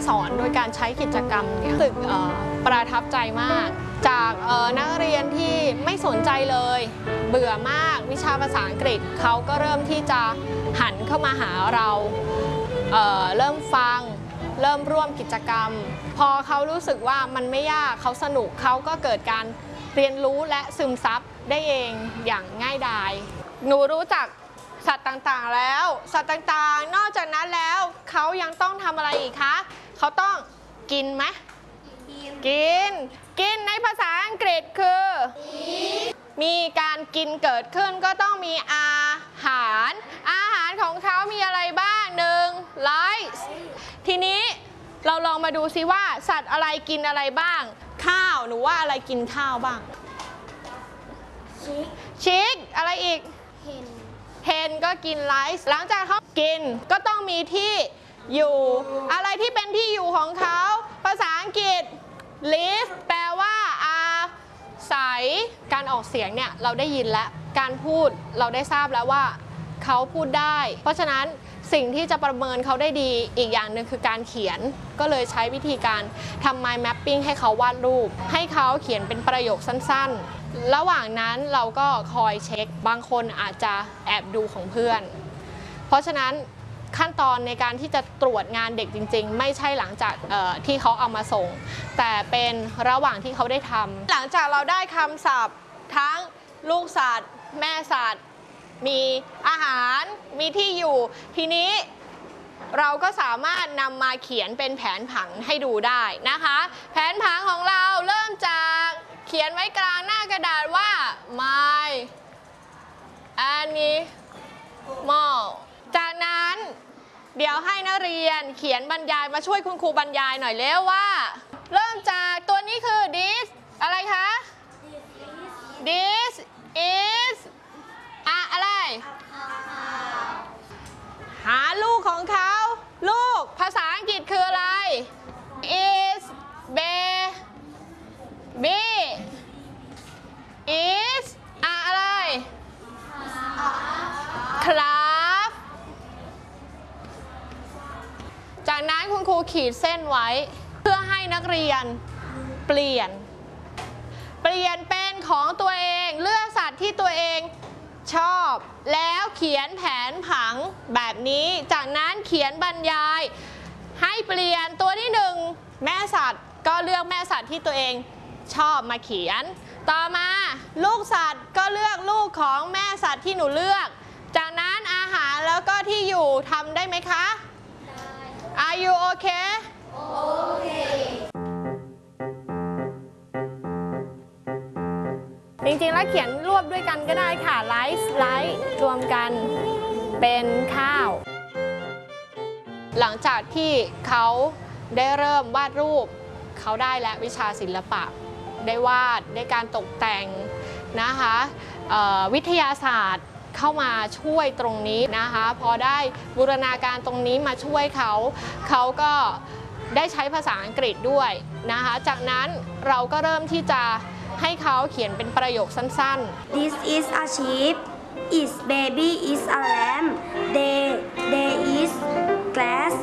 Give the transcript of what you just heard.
สอนโดยการใช้กิจกรรมเนี่ยรู้สึกประทับใจมากจากนักเรียนที่ไม่สนใจเลยเบื่อมากวิชาภาษาอังกฤษเขาก็เริ่มที่จะหันเข้ามาหาเราเริ่มฟังเริ่มร่วมกิจกรรมพอเขารู้สึกว่ามันไม่ยากเขาสนุกเขาก็เกิดการเรียนรู้และซึมซับได้เองอย่างง่ายดายหนูรู้จักสัตว์ต่างๆแล้วสัตว์ต่างๆนอกจากนั้นแล้วเขายังต้องทำอะไรอีกคะเขาต้องกินไหมกินในภาษาอังกฤษคือมีการกินเกิดขึ้นก็ต้องมีอาหารของเขามีอะไรบ้าง1 rice ทีนี้เราลองมาดูซิว่าสัตว์อะไรกินอะไรบ้างข้าวหนูว่าอะไรกินข้าวบ้างชิคอะไรอีกเฮนก็กินไรซ์หลังจากเขากินก็ต้องมีที่อยู่อะไรที่เป็นที่อยู่ของเขาภาษาอังกฤษ live แปลว่าอาศัยการออกเสียงเนี่ยเราได้ยินแล้วการพูดเราได้ทราบแล้วว่าเขาพูดได้เพราะฉะนั้นสิ่งที่จะประเมินเขาได้ดีอีกอย่างหนึ่งคือการเขียนก็เลยใช้วิธีการทำ mind mapping ให้เขาวาดรูปให้เขาเขียนเป็นประโยคสั้นๆระหว่างนั้นเราก็คอยเช็คบางคนอาจจะแอบดูของเพื่อนเพราะฉะนั้นขั้นตอนในการที่จะตรวจงานเด็กจริงๆไม่ใช่หลังจากที่เขาเอามาส่งแต่เป็นระหว่างที่เขาได้ทำหลังจากเราได้คำศัพท์ทั้งลูกสัตว์แม่สัตว์มีอาหารมีที่อยู่ทีนี้เราก็สามารถนำมาเขียนเป็นแผนผังให้ดูได้นะคะแผนผังของเราเริ่มจากเขียนไว้กลางหน้ากระดาษว่า my animal จากนั้นเดี๋ยวให้นักเรียนเขียนบรรยายมาช่วยคุณครูบรรยายหน่อยแล้วว่าเริ่มจากตัวนี้คือ this อะไรคะ this is อะไรหาลูกของเขาลูกภาษาอังกฤษคืออะไร is baby is อะไร ครับจากนั้นคุณครูขีดเส้นไว้เพื่อให้นักเรียนเปลี่ยนเป็นของตัวเองเลือกสัตว์ที่ตัวเองชอบแล้วเขียนแผนผังแบบนี้จากนั้นเขียนบรรยายให้เปลี่ยนตัวที่1แม่สัตว์ก็เลือกแม่สัตว์ที่ตัวเองชอบมาเขียนต่อมาลูกสัตว์ก็เลือกลูกของแม่สัตว์ที่หนูเลือกจากนั้นอาหารแล้วก็ที่อยู่ทำได้ไหมคะ Are you okay? Okay. จริงๆแล้วเขียนรวบด้วยกันก็ได้ค่ะไลท์รวมกันเป็นข้าวหลังจากที่เขาได้เริ่มวาดรูปเขาได้และวิชาศิลปะได้วาดได้การตกแต่งนะคะวิทยาศาสตร์เข้ามาช่วยตรงนี้นะคะพอได้บูรณาการตรงนี้มาช่วยเขาก็ได้ใช้ภาษาอังกฤษด้วยนะคะจากนั้นเราก็เริ่มที่จะให้เขาเขียนเป็นประโยคสั้นๆ This is a sheep. Its baby is a lamb. There is grass